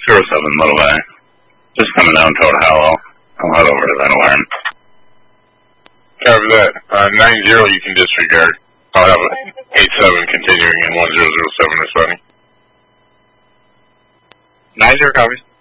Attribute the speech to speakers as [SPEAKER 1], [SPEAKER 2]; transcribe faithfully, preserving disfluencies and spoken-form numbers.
[SPEAKER 1] zero seven, Little Bay. Just coming down toward Howell. I'll head over to Van Waren.
[SPEAKER 2] Copy that. Uh, nine zero you can disregard. I'll have eight seven continuing and one zero zero seven responding.
[SPEAKER 3] nine zero copies.